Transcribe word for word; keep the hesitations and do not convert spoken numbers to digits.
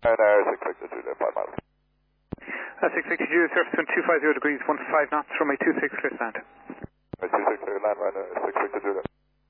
Ryanair six sixty-two, five miles. Uh, six sixty-two, surface wind two five zero degrees, one five knots, runway two six, clear stand.